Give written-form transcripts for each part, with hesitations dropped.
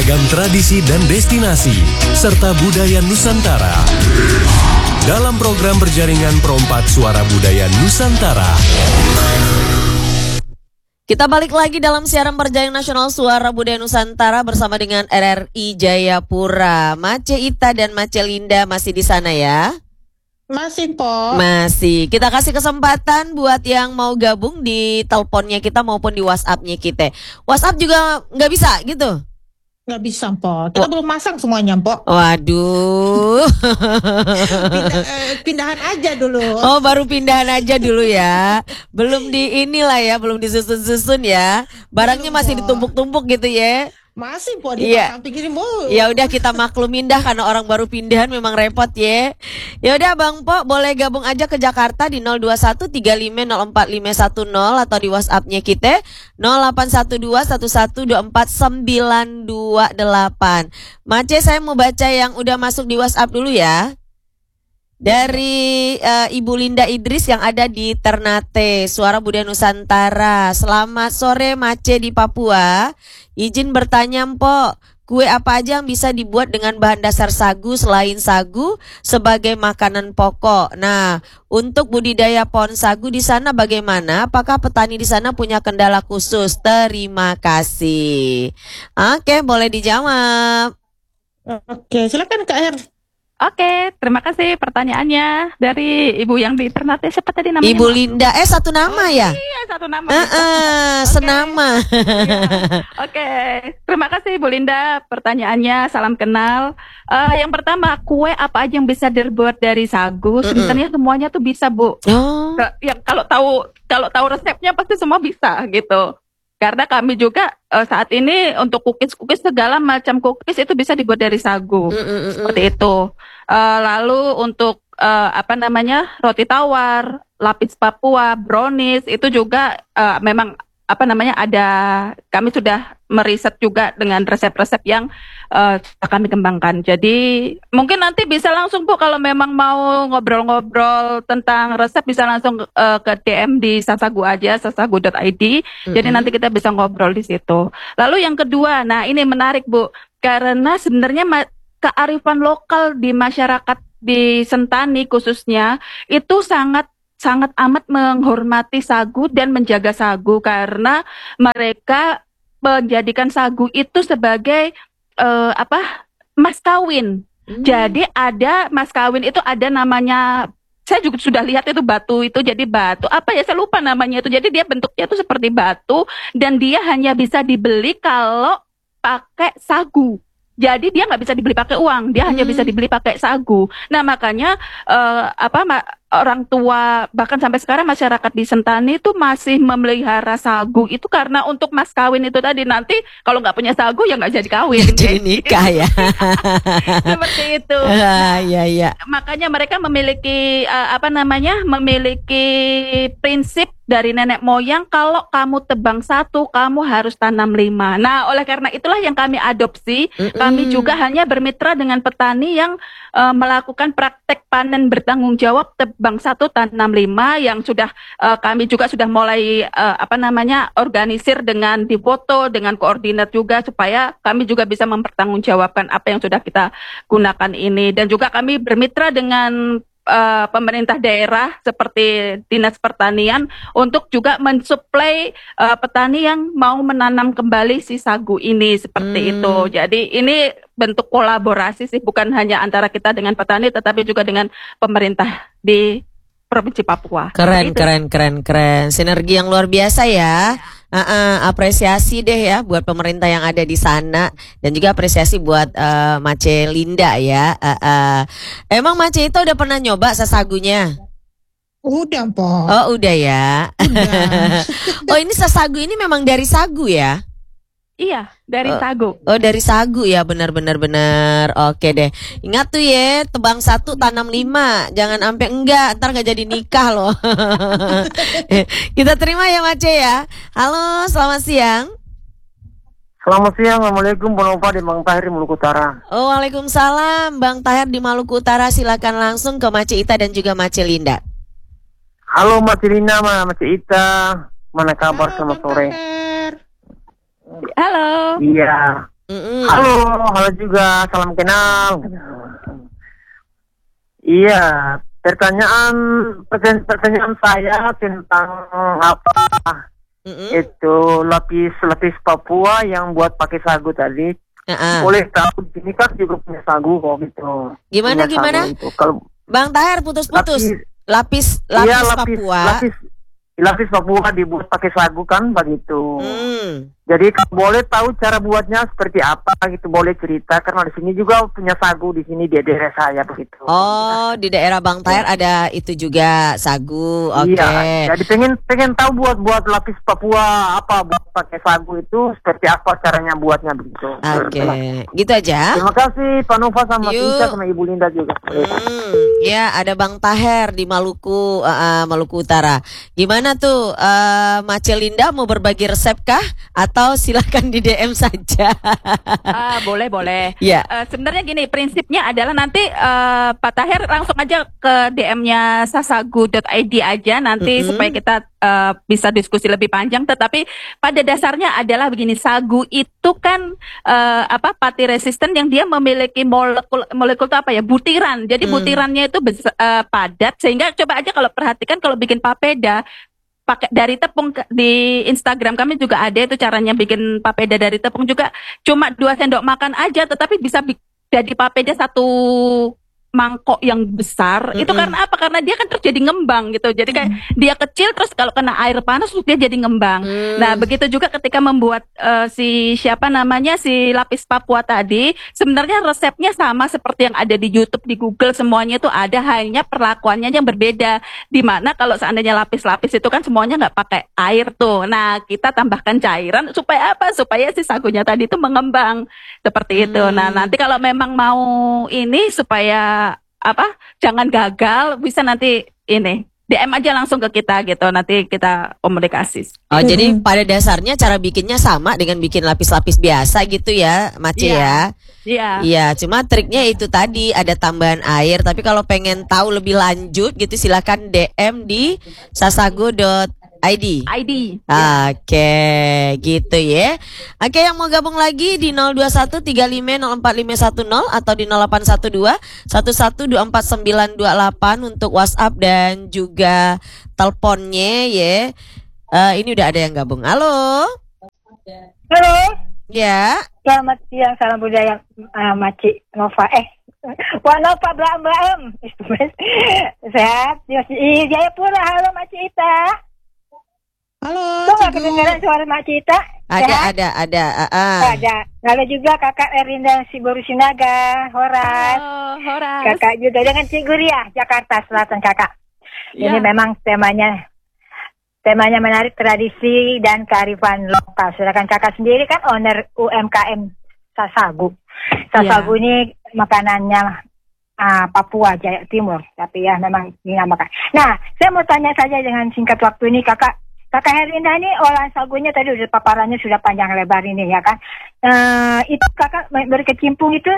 beragam tradisi dan destinasi, serta budaya Nusantara. Dalam program berjaringan Perompak Suara Budaya Nusantara. Kita balik lagi dalam siaran berjaringan nasional Suara Budaya Nusantara bersama dengan RRI Jayapura. Mace Ita dan Mace Linda masih di sana ya? Masih, Po. Masih. Kita kasih kesempatan buat yang mau gabung di teleponnya kita maupun di WhatsApp-nya kita. WhatsApp juga nggak bisa gitu? Nggak bisa, Po. Kita belum masang semuanya, Po. Waduh. Pindahan aja dulu. Oh, baru pindahan aja dulu ya. Belum di inilah ya, belum disusun-susun ya. Barangnya masih ditumpuk-tumpuk gitu ya. Masih, Po, Iya. pikirin mulu. Ya udah kita maklumin dah karena orang baru pindahan memang repot ya. Ya udah Bang Po, boleh gabung aja ke Jakarta di 02135045510 atau di WhatsApp-nya kita 081211249228. Mace, saya mau baca yang udah masuk di WhatsApp dulu ya. Dari Ibu Linda Idris yang ada di Ternate, Suara Budaya Nusantara. Selamat sore Mace di Papua. Izin bertanya Mpok, kue apa aja yang bisa dibuat dengan bahan dasar sagu selain sagu sebagai makanan pokok? Nah, untuk budidaya pohon sagu di sana bagaimana? Apakah petani di sana punya kendala khusus? Terima kasih. Oke, boleh dijawab. Oke, silakan Kak Her. Oke, terima kasih pertanyaannya dari Ibu yang di Ternate. Siapa tadi namanya? Ibu Linda, satu nama ya? Iya, satu nama. Senama. Ya. Oke, terima kasih Ibu Linda pertanyaannya. Salam kenal. Yang pertama, kue apa aja yang bisa dibuat dari sagu? Sebenarnya semuanya tuh bisa, Bu. Oh. Yang kalau tahu resepnya pasti semua bisa gitu. Karena kami juga saat ini untuk cookies segala macam cookies itu bisa dibuat dari sagu, seperti itu. Lalu untuk roti tawar, lapis Papua, brownies itu juga memang kami sudah meriset juga dengan resep-resep yang kami kembangkan. Jadi mungkin nanti bisa langsung Bu kalau memang mau ngobrol-ngobrol tentang resep bisa langsung ke DM di sasagu aja, sasagu.id. Jadi nanti kita bisa ngobrol di situ. Lalu yang kedua, nah ini menarik Bu, karena sebenarnya kearifan lokal di masyarakat di Sentani khususnya itu sangat amat menghormati sagu dan menjaga sagu karena mereka menjadikan sagu itu sebagai mas kawin. Jadi ada mas kawin itu ada namanya, saya juga sudah lihat itu batu itu jadi batu apa ya saya lupa namanya itu. Jadi dia bentuknya itu seperti batu dan dia hanya bisa dibeli kalau pakai sagu. Jadi dia nggak bisa dibeli pakai uang, dia hanya bisa dibeli pakai sagu. Nah makanya orang tua bahkan sampai sekarang masyarakat di Sentani itu masih memelihara sagu itu karena untuk mas kawin itu tadi. Nanti kalau nggak punya sagu ya nggak jadi kawin. Jadi nikah ya. Seperti itu. Iya. Makanya mereka memiliki memiliki prinsip dari nenek moyang, kalau kamu tebang 1, kamu harus tanam 5. Nah, oleh karena itulah yang kami adopsi. Kami juga hanya bermitra dengan petani yang melakukan praktek panen bertanggung jawab tebang 1, tanam 5, yang sudah kami juga sudah mulai organisir dengan difoto, dengan koordinat juga supaya kami juga bisa mempertanggungjawabkan apa yang sudah kita gunakan ini. Dan juga kami bermitra dengan pemerintah daerah seperti Dinas Pertanian untuk juga mensuplai petani yang mau menanam kembali si sagu ini seperti itu. Jadi ini bentuk kolaborasi sih, bukan hanya antara kita dengan petani tetapi juga dengan pemerintah di Provinsi Papua. Keren. Sinergi yang luar biasa ya. Apresiasi deh ya buat pemerintah yang ada di sana dan juga apresiasi buat Mace Linda ya. Emang Mace itu udah pernah nyoba sasagunya? Udah, Po. Oh, udah ya. Udah. Oh, ini sasagu ini memang dari sagu ya? Iya, dari sagu. Oh, dari sagu ya, benar. Oke deh. Ingat tuh ya, tebang 1 tanam 5. Jangan sampai enggak, ntar gak jadi nikah loh. Kita terima ya Mace ya. Halo, selamat siang. Selamat siang, Assalamualaikum, di Bang Tahir di Maluku Utara. Oh, waalaikumsalam, Bang Tahir di Maluku Utara. Silakan langsung ke Mace Ita dan juga Mace Linda. Halo Mace Linda, Mace Ita, mana kabar? Selamat sore. Halo. Iya, Halo juga, salam kenal. Iya, pertanyaan saya tentang apa itu lapis Papua yang buat pakai sagu tadi. Boleh tahu ini kan juga punya sagu kok gitu. Gimana? Kalau Bang Tahir putus-putus. Lapis Papua. Lapis Papua dibuat pakai sagu kan begitu. Jadi kalau boleh tahu cara buatnya seperti apa gitu, boleh cerita karena di sini juga punya sagu di sini di daerah saya begitu. Oh, di daerah Bang Tahir ada itu juga sagu. Oke. Iya. Jadi pengen tahu buat lapis Papua apa buat pakai sagu itu seperti apa caranya buatnya begitu. Oke. Gitu aja. Terima kasih Pak Nova sama Tika sama Ibu Linda juga. Ya, ada Bang Tahir di Maluku, Maluku Utara. Gimana tuh, Mace Linda mau berbagi resep kah? Atau silakan di DM saja. Boleh. Ya. Sebenarnya gini, prinsipnya adalah nanti Pak Tahir langsung aja ke DM-nya sasagu.id aja nanti supaya kita bisa diskusi lebih panjang. Tetapi pada dasarnya adalah begini, sagu itu kan pati resisten yang dia memiliki molekul itu apa ya, butiran. Jadi butirannya itu padat sehingga coba aja kalau perhatikan kalau bikin papeda pakai dari tepung, di Instagram kami juga ada itu caranya bikin papeda dari tepung juga cuma 2 sendok makan aja tetapi bisa jadi papeda 1 mangkok yang besar. Itu karena apa? Karena dia kan terjadi ngembang gitu. Jadi kayak dia kecil terus kalau kena air panas dia jadi ngembang. Nah, begitu juga ketika membuat si lapis Papua tadi, sebenarnya resepnya sama seperti yang ada di YouTube, di Google, semuanya itu ada, hanya perlakuannya yang berbeda. Dimana kalau seandainya lapis-lapis itu kan semuanya nggak pakai air tuh. Nah, kita tambahkan cairan supaya apa? Supaya si sagunya tadi itu mengembang seperti itu. Nah, nanti kalau memang mau ini supaya jangan gagal, bisa nanti ini DM aja langsung ke kita gitu, nanti kita komunikasi. Oh, jadi pada dasarnya cara bikinnya sama dengan bikin lapis-lapis biasa gitu ya, Mace ya? Iya, cuma triknya itu tadi ada tambahan air. Tapi kalau pengen tahu lebih lanjut gitu silakan DM di sasagu.id. Oke, gitu ya. Oke, yang mau gabung lagi di 02135045110 atau di 0812 11249928 untuk WhatsApp dan juga teleponnya ya. Ini udah ada yang gabung. Halo. Ya. Selamat siang, salam budaya Maci Nova. Nova Blam. Sehat. Di Jayapura. Halo Maci Ita. Halo. Tuh nggak kedengaran suara Mak Cita? Ada. Ada. Lalu juga kakak Erinda Siboru Sinaga, Horas. Kakak juga dengan Ciguria, Jakarta Selatan kakak. Ini memang temanya menarik, tradisi dan kearifan lokal. Sedangkan kakak sendiri kan owner UMKM Sasagu. Sasagu ini makanannya Papua, Jaya Timur. Tapi ya memang dinamakan. Nah, saya mau tanya saja dengan singkat waktu ini kakak Herinda ini olahan sagunya tadi udah paparannya sudah panjang lebar ini ya kan. Itu kakak berkecimpung itu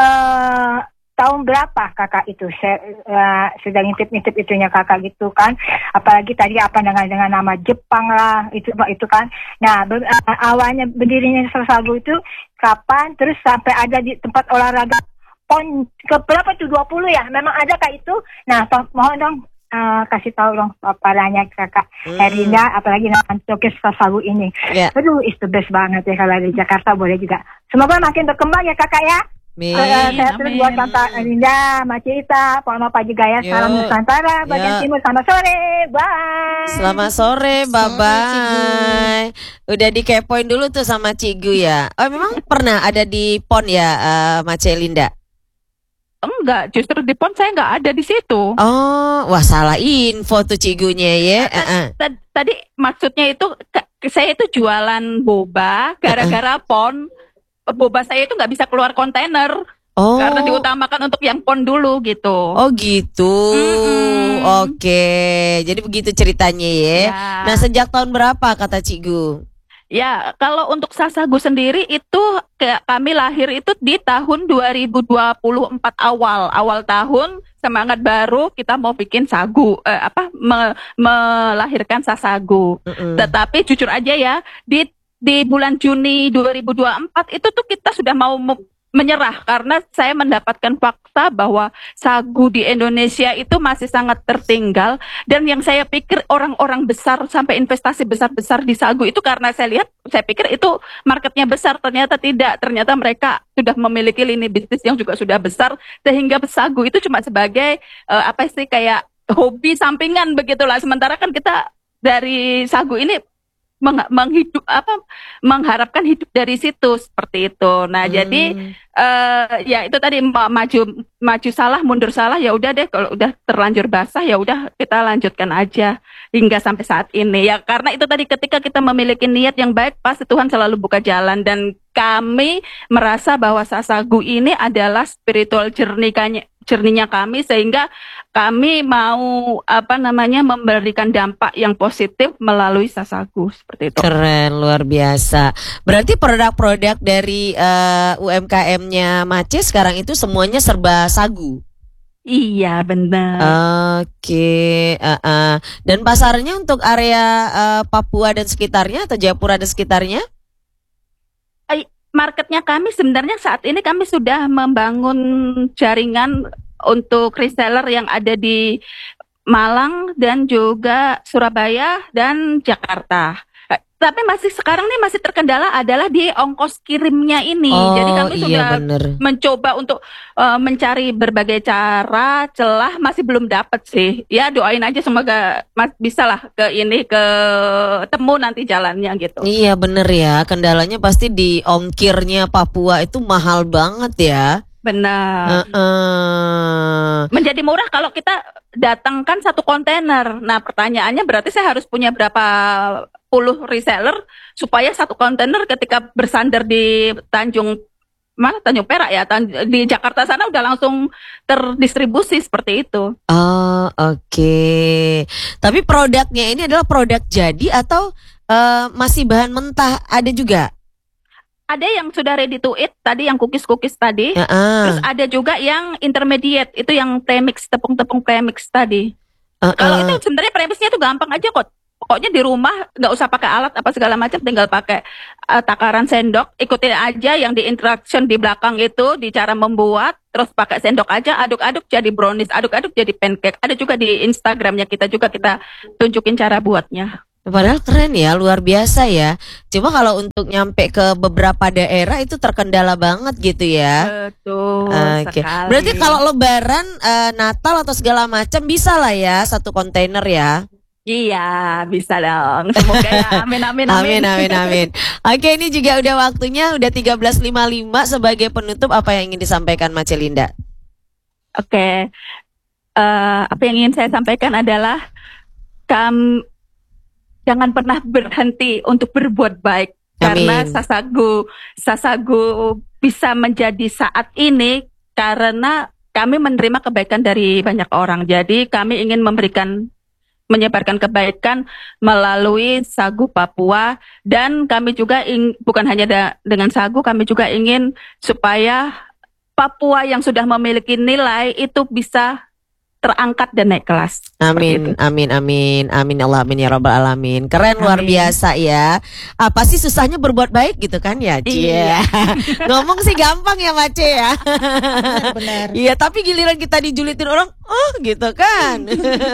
tahun berapa kakak itu? Saya sudah ngintip itunya kakak gitu kan. Apalagi tadi dengan nama Jepang lah itu kan. Nah, awalnya berdirinya sagu itu kapan? Terus sampai ada di tempat olahraga PON ke berapa tuh, 20 ya? Memang ada kak itu? Nah, mohon dong kasih tahu dong paparannya kakak Herinda, apalagi nama Tokis Sasagu ini. Aduh, it's the best banget ya kalau di Jakarta, boleh juga. Semoga makin berkembang ya kakak ya. Saya terus buat kakak Herinda, Macita, Pak Nova juga ya. Salam Nusantara, bagian timur. Selamat sore, bye. Selamat sore, bye-bye. Udah dikepoin dulu tuh sama Cigu ya. Oh, memang pernah ada di PON ya, Mace Linda? Enggak, justru di PON saya nggak ada di situ. Oh, wah salah info tuh Cigunya ya. Tadi maksudnya itu saya itu jualan boba gara-gara PON. Boba saya itu nggak bisa keluar kontainer. Karena diutamakan untuk yang PON dulu gitu. Oh gitu. Oke, jadi begitu ceritanya ya. Nah, sejak tahun berapa kata Cigu? Ya, kalau untuk Sasagu sendiri itu kami lahir itu di tahun 2024 awal tahun, semangat baru kita mau bikin sagu, melahirkan Sasagu. Tetapi jujur aja ya, di di bulan Juni 2024 itu tuh kita sudah mau menyerah karena saya mendapatkan fakta bahwa sagu di Indonesia itu masih sangat tertinggal, dan yang saya pikir orang-orang besar sampai investasi besar-besar di sagu itu karena saya pikir itu marketnya besar, ternyata tidak, ternyata mereka sudah memiliki lini bisnis yang juga sudah besar sehingga sagu itu cuma sebagai kayak hobi sampingan begitulah, sementara kan kita dari sagu ini mengharapkan hidup dari situ seperti itu. Nah, jadi ya itu tadi maju salah mundur salah, ya udah deh, kalau udah terlanjur basah ya udah kita lanjutkan aja hingga sampai saat ini. Ya karena itu tadi, ketika kita memiliki niat yang baik pasti Tuhan selalu buka jalan, dan kami merasa bahwa sasagu ini adalah spiritual journey-nya kami, sehingga kami mau memberikan dampak yang positif melalui sasagu seperti itu. Keren, luar biasa. Berarti produk-produk dari UMKM-nya Mace sekarang itu semuanya serba sagu. Iya, benar. Oke. Dan pasarnya untuk area Papua dan sekitarnya atau Jayapura dan sekitarnya? Marketnya kami sebenarnya saat ini kami sudah membangun jaringan untuk reseller yang ada di Malang dan juga Surabaya dan Jakarta. Tapi sekarang masih terkendala adalah di ongkos kirimnya ini. Jadi kami sudah mencoba untuk mencari berbagai cara, celah, masih belum dapat sih. Ya doain aja semoga bisa lah ketemu nanti jalannya gitu. Iya bener ya, kendalanya pasti di ongkirnya Papua itu mahal banget ya. Benar. Menjadi murah kalau kita datangkan satu kontainer. Nah pertanyaannya berarti saya harus punya berapa puluh reseller supaya satu kontainer ketika bersandar di Tanjung Perak ya, di Jakarta sana udah langsung terdistribusi seperti itu. Oke. Tapi produknya ini adalah produk jadi atau masih bahan mentah ada juga? Ada yang sudah ready to eat tadi, yang cookies tadi. Terus ada juga yang intermediate, itu yang premix, tepung-tepung premix tadi. Kalau itu sebenarnya premixnya itu gampang aja kok. Pokoknya di rumah nggak usah pakai alat apa segala macam, tinggal pakai takaran sendok, ikutin aja yang di instruction di belakang itu, di cara membuat, terus pakai sendok aja, aduk-aduk jadi brownies, aduk-aduk jadi pancake. Ada juga di Instagramnya kita tunjukin cara buatnya. Padahal keren ya, luar biasa ya. Cuma kalau untuk nyampe ke beberapa daerah itu terkendala banget gitu ya. Betul sekali. Berarti kalau Lebaran, Natal atau segala macam bisa lah ya satu kontainer ya. Iya, bisa dong. Semoga ya. Amin. Amin. Oke, ini juga udah waktunya, udah 13.55 sebagai penutup, apa yang ingin disampaikan Mace Linda? Oke. Apa yang ingin saya sampaikan adalah jangan pernah berhenti untuk berbuat baik. Amin. Karena sasagu bisa menjadi saat ini karena kami menerima kebaikan dari banyak orang. Jadi kami ingin menyebarkan kebaikan melalui sagu Papua, dan kami juga bukan hanya dengan sagu, kami juga ingin supaya Papua yang sudah memiliki nilai itu bisa terangkat dan naik kelas. Amin Allah, amin ya rabbal alamin. Keren, luar biasa ya. Apa sih susahnya berbuat baik gitu kan ya, Iya. Ngomong sih gampang ya Mace ya. Benar. Iya, tapi giliran kita dijulitin orang, gitu kan.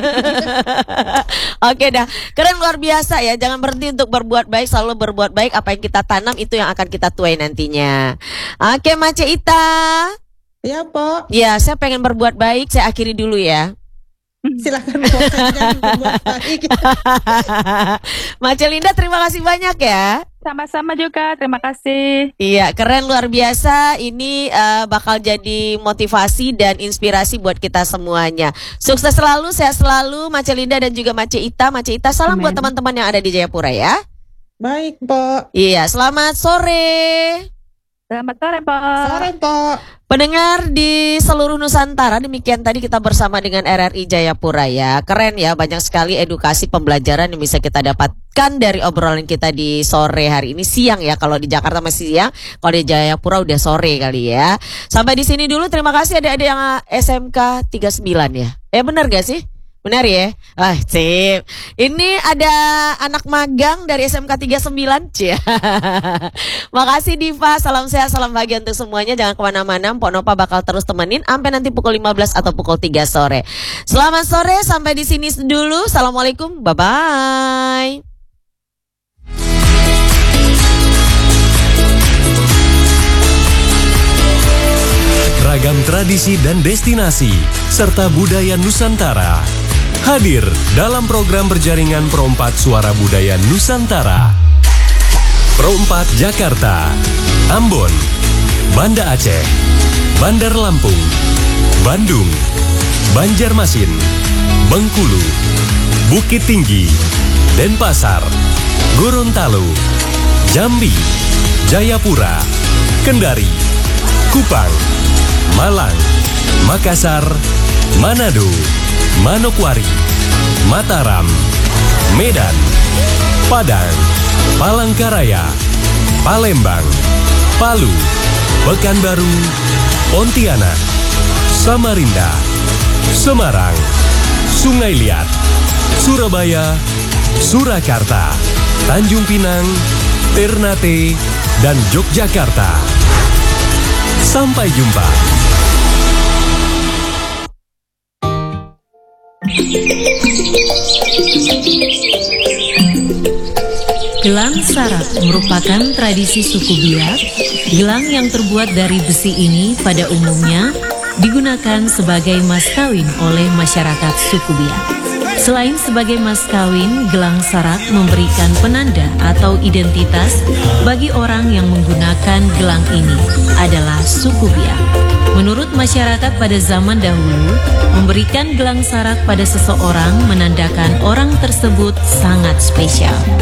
Oke dah, keren, luar biasa ya. Jangan berhenti untuk berbuat baik, selalu berbuat baik. Apa yang kita tanam itu yang akan kita tuai nantinya. Oke, Mace Ita. Ya, Pok. Ya, saya pengen berbuat baik, saya akhiri dulu ya. Silakan berbuat baik. Mace Linda, terima kasih banyak ya. Sama-sama juga, terima kasih. Iya, keren, luar biasa. Ini bakal jadi motivasi dan inspirasi buat kita semuanya. Sukses selalu, sehat selalu, Mace Linda dan juga Mace Ita. Mace Ita, salam buat teman-teman yang ada di Jayapura ya. Baik, Pok. Iya, selamat sore. Selamat sore, Pak. Sore, Pok. Pendengar di seluruh Nusantara, demikian tadi kita bersama dengan RRI Jayapura ya. Keren ya, banyak sekali edukasi pembelajaran yang bisa kita dapatkan dari obrolan kita di sore hari ini. Siang ya, kalau di Jakarta masih siang, kalau di Jayapura udah sore kali ya. Sampai di sini dulu, terima kasih adik-adik yang SMK 39 ya. Benar gak sih? Benar ya? Sip. Ini ada anak magang dari SMK 39. Makasih Diva, salam sehat, salam bahagia untuk semuanya. Jangan kemana-mana, Mpok Nova bakal terus temenin sampai nanti pukul 15 atau pukul 3 sore. Selamat sore, sampai di sini dulu. Assalamualaikum, bye-bye. Ragam tradisi dan destinasi, serta budaya Nusantara hadir dalam program berjaringan Pro4 Suara Budaya Nusantara. Pro4 Jakarta, Ambon, Banda Aceh, Bandar Lampung, Bandung, Banjarmasin, Bengkulu, Bukit Tinggi, Denpasar, Gorontalo, Jambi, Jayapura, Kendari, Kupang, Malang, Makassar, Manado, Manokwari, Mataram, Medan, Padang, Palangkaraya, Palembang, Palu, Pekanbaru, Pontianak, Samarinda, Semarang, Sungai Liat, Surabaya, Surakarta, Tanjung Pinang, Ternate, dan Yogyakarta. Sampai jumpa. Gelang sarak merupakan tradisi suku Biak. Gelang yang terbuat dari besi ini pada umumnya digunakan sebagai mas kawin oleh masyarakat suku Biak. Selain sebagai mas kawin, gelang sarak memberikan penanda atau identitas bagi orang yang menggunakan gelang ini adalah suku Biak. Menurut masyarakat pada zaman dahulu, memberikan gelang sarak pada seseorang menandakan orang tersebut sangat spesial.